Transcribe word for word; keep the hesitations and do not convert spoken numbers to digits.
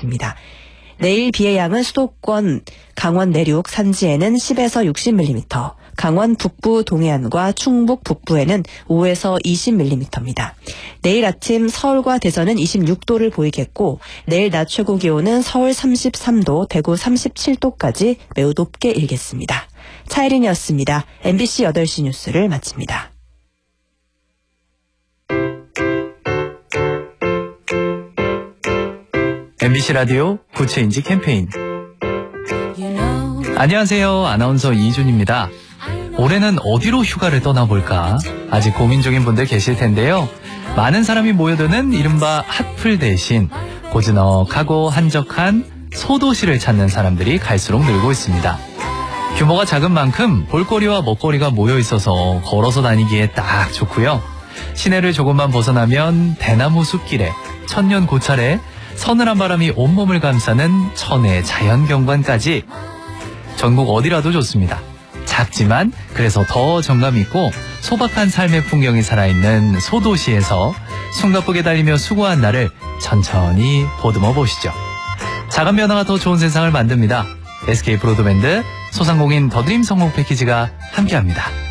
있겠습니다. 내일 비의 양은 수도권, 강원 내륙, 산지에는 십에서 육십 밀리미터, 강원 북부 동해안과 충북 북부에는 오에서 이십 밀리미터입니다. 내일 아침 서울과 대전은 이십육 도를 보이겠고 내일 낮 최고 기온은 서울 삼십삼 도, 대구 삼십칠 도까지 매우 높게 일겠습니다. 차혜린이었습니다. 엠비씨 여덟 시 뉴스를 마칩니다. 엠비씨 라디오 구체인지 캠페인. 안녕하세요. 아나운서 이준입니다. 올해는 어디로 휴가를 떠나볼까? 아직 고민 중인 분들 계실 텐데요. 많은 사람이 모여드는 이른바 핫플 대신 고즈넉하고 한적한 소도시를 찾는 사람들이 갈수록 늘고 있습니다. 규모가 작은 만큼 볼거리와 먹거리가 모여 있어서 걸어서 다니기에 딱 좋고요. 시내를 조금만 벗어나면 대나무 숲길에 천년 고찰에 서늘한 바람이 온몸을 감싸는 천혜의 자연경관까지 전국 어디라도 좋습니다. 작지만 그래서 더 정감 있고 소박한 삶의 풍경이 살아있는 소도시에서 숨가쁘게 달리며 수고한 날을 천천히 보듬어 보시죠. 작은 변화가 더 좋은 세상을 만듭니다. 에스케이 브로드밴드 소상공인 더드림 성공 패키지가 함께합니다.